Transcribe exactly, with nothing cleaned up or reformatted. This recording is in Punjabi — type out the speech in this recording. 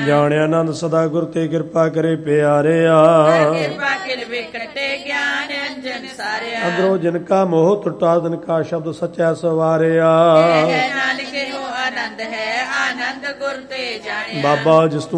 ਜਾਣਿਆ ਆਨੰਦ ਸਦਾ ਗੁਰ ਤੇ ਕਿਰਪਾ ਕਰੇ ਪਿਆਰਿਆ। ਕਿਰਪਾ ਕਿਲ ਵਿਕਟੇ ਗਿਆਨ ਅੰਜਨ ਸਾਰਿਆ। ਅੰਦਰੋਂ ਜਿਨ ਕਾ ਮੋਹ ਟੁੱਟਾ ਤਿਨ ਕਾ ਸ਼ਬਦ ਸਚੈ ਸਵਾਰਿਆ। ਨਾਨਕ ਇਹੋ ਆਨੰਦ ਹੈ ਆਨੰਦ ਗੁਰ ਤੇ ਜਾਣਿਆ। ਬਾਬਾ ਜਿਸ ਤੂੰ